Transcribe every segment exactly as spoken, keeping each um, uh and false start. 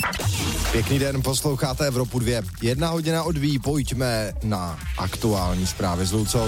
Pěkný den, posloucháte Evropu dva. Jedna hodina odvíjí, pojďme na aktuální zprávy s Lucou.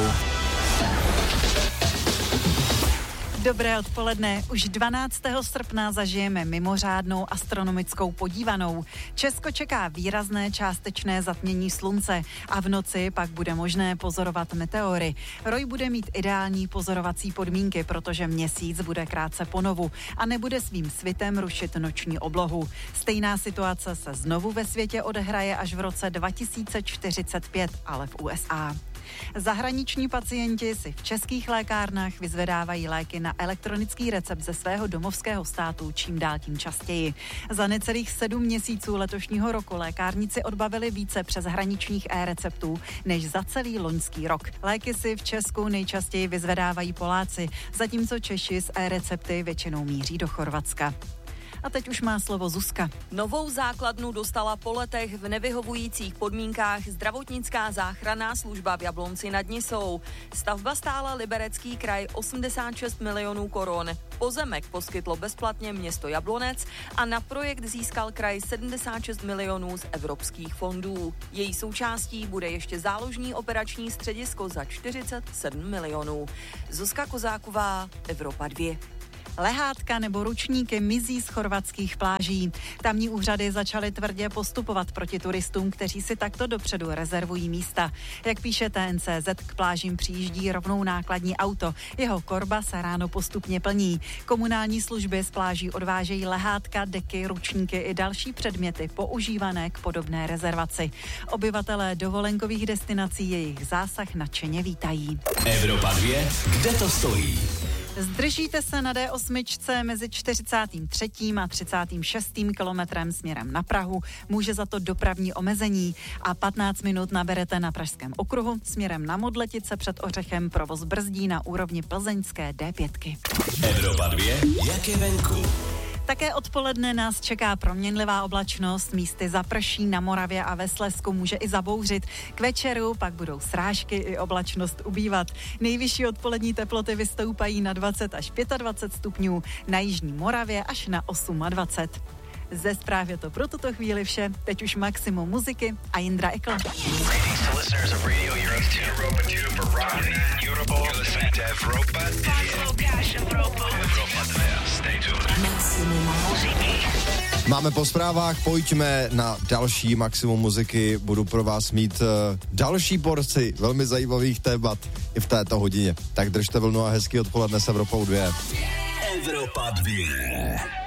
Dobré odpoledne. Už dvanáctého srpna zažijeme mimořádnou astronomickou podívanou. Česko čeká výrazné částečné zatmění slunce a v noci pak bude možné pozorovat meteory. Roj bude mít ideální pozorovací podmínky, protože měsíc bude krátce ponovu a nebude svým svitem rušit noční oblohu. Stejná situace se znovu ve světě odehraje až v roce dva tisíce čtyřicet pět, ale v U S A. Zahraniční pacienti si v českých lékárnách vyzvedávají léky na elektronický recept ze svého domovského státu čím dál tím častěji. Za necelých sedm měsíců letošního roku lékárníci odbavili více přeshraničních e-receptů než za celý loňský rok. Léky si v Česku nejčastěji vyzvedávají Poláci, zatímco Češi s e-recepty většinou míří do Chorvatska. A teď už má slovo Zuzka. Novou základnu dostala po letech v nevyhovujících podmínkách zdravotnická záchranná služba v Jablonci nad Nisou. Stavba stála Liberecký kraj osmdesát šest milionů korun. Pozemek poskytlo bezplatně město Jablonec a na projekt získal kraj sedmdesát šest milionů z evropských fondů. Její součástí bude ještě záložní operační středisko za čtyřicet sedm milionů. Zuzka Kozáková, Evropa dva. Lehátka nebo ručníky mizí z chorvatských pláží. Tamní úřady začaly tvrdě postupovat proti turistům, kteří si takto dopředu rezervují místa. Jak píše T N C Z, k plážím přijíždí rovnou nákladní auto. Jeho korba se ráno postupně plní. Komunální služby z pláží odvážejí lehátka, deky, ručníky i další předměty používané k podobné rezervaci. Obyvatelé dovolenkových destinací jejich zásah nadšeně vítají. Evropa dva, kde to stojí? Zdržíte se na D osm mezi čtyřicátým třetím a třicátým šestým kilometrem směrem na Prahu, může za to dopravní omezení a patnáct minut naberete na Pražském okruhu směrem na Modletice před Ořechem, provoz brzdí na úrovni plzeňské D pět. Evropa dva, jak je venku? Také odpoledne nás čeká proměnlivá oblačnost, místy zaprší, na Moravě a ve Slezsku může i zabouřit. K večeru pak budou srážky i oblačnost ubývat. Nejvyšší odpolední teploty vystoupají na dvacet až dvacet pět stupňů, na jižní Moravě až na dvacet osm. Ze zpráv je to pro tuto chvíli vše, teď už maximum muziky a Jindra Ekl. Máme po zprávách, pojďme na další maximum muziky. Budu pro vás mít uh, další porci velmi zajímavých témat i v této hodině. Tak držte vlnu a hezký odpoledne s Evropou dva. Evropa dva.